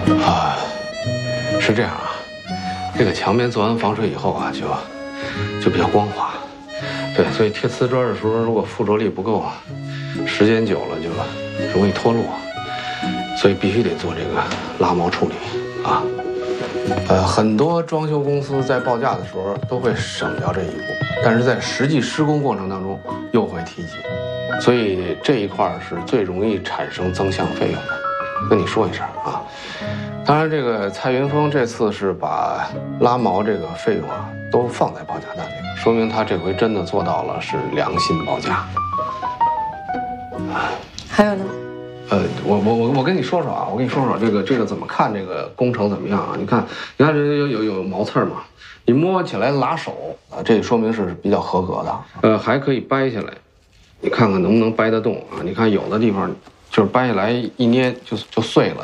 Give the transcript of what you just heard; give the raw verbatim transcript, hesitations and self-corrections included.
啊，是这样啊，这个墙面做完防水以后啊，就就比较光滑。对，所以贴瓷砖的时候，如果附着力不够，时间久了就容易脱落，所以必须得做这个拉毛处理啊。呃，很多装修公司在报价的时候都会省掉这一步，但是在实际施工过程当中又会提及，所以这一块是最容易产生增项费用的。跟你说一声啊。当然，这个蔡云峰这次是把拉毛这个费用啊都放在报价单里，说明他这回真的做到了是良心报价。 还有呢？ 呃，我我我我跟你说说啊，我跟你说说这个这个怎么看这个工程怎么样啊？你看，你看这有有有毛刺嘛，你摸起来拉手啊，这说明是比较合格的。呃，还可以掰下来，你看看能不能掰得动啊？你看有的地方就是掰下来一捏就就碎了，